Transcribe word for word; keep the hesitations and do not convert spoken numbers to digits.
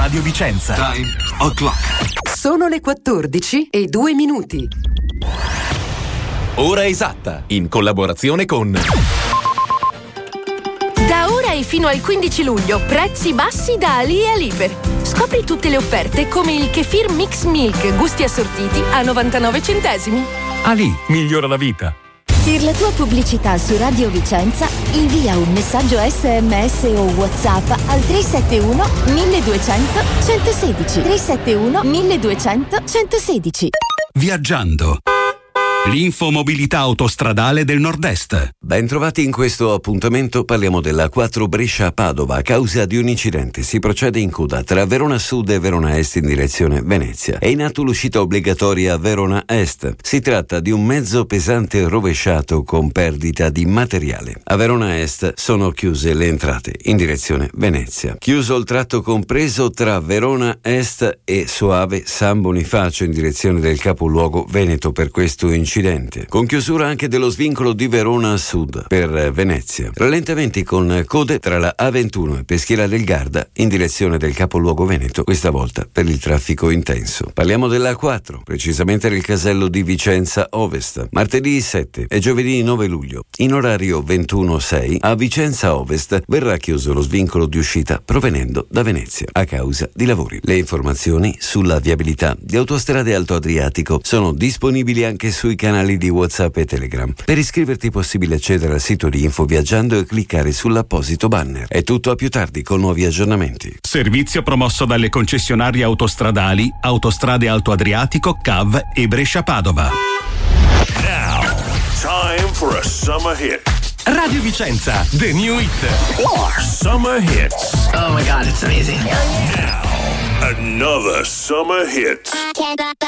Radio Vicenza. Time o'clock. Sono le quattordici e due minuti. Ora esatta, in collaborazione con... Da ora e fino al quindici luglio, prezzi bassi da Ali e Aliber. Scopri tutte le offerte come il Kefir Mix Milk, gusti assortiti a novantanove centesimi. Ali, migliora la vita. Per la tua pubblicità su Radio Vicenza, invia un messaggio esse emme esse o WhatsApp al tre sette uno milleduecento centosedici. tre sette uno milleduecento centosedici. Viaggiando. L'infomobilità autostradale del Nord-Est. Bentrovati in questo appuntamento. Parliamo della quattro Brescia-Padova. A causa di un incidente si procede in coda tra Verona Sud e Verona Est in direzione Venezia. È in atto l'uscita obbligatoria a Verona Est. Si tratta di un mezzo pesante rovesciato con perdita di materiale. A Verona Est sono chiuse le entrate in direzione Venezia. Chiuso il tratto compreso tra Verona Est e Soave San Bonifacio in direzione del capoluogo veneto per questo incidente. Incidente. Con chiusura anche dello svincolo di Verona Sud per Venezia. Rallentamenti con code tra la A ventuno e Peschiera del Garda in direzione del capoluogo veneto, questa volta per il traffico intenso. Parliamo della A quattro, precisamente del casello di Vicenza Ovest. Martedì sette e giovedì nove luglio, in orario ventuno sei, a Vicenza Ovest verrà chiuso lo svincolo di uscita provenendo da Venezia a causa di lavori. Le informazioni sulla viabilità di Autostrade Alto Adriatico sono disponibili anche sui canali di WhatsApp e Telegram. Per iscriverti è possibile accedere al sito di Info Viaggiando e cliccare sull'apposito banner. È tutto, a più tardi con nuovi aggiornamenti. Servizio promosso dalle concessionarie autostradali Autostrade Alto Adriatico, C A V e Brescia-Padova. Now, time for a summer hit. Radio Vicenza, the new hit. Summer hits. Oh my God, it's amazing. Now, another summer hit.